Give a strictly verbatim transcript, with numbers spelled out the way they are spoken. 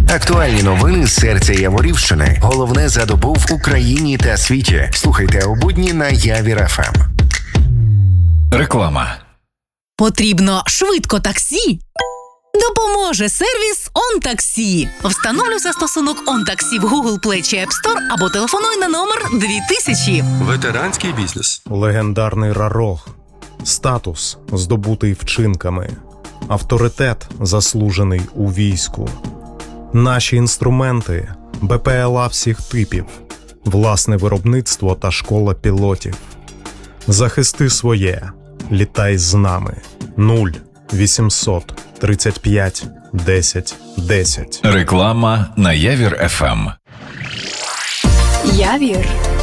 Актуальні новини з серця Яворівщини. Головне за добу в Україні та світі. Слухайте у будні на Явір еф ем. Реклама. Потрібно швидко таксі? Допоможе сервіс OnTaxi. Встановлюй застосунок OnTaxi в Google Play чи App Store або телефонуй на номер дві тисячі. Ветеранський бізнес. Легендарний Рарог. Статус, здобутий вчинками. Авторитет, заслужений у війську. Наші інструменти, Бе Пе Ел А всіх типів, власне виробництво та школа пілотів. Захисти своє, літай з нами. нуль вісімсот тридцять п'ять десять десять. Реклама на Явір еф ем. Явір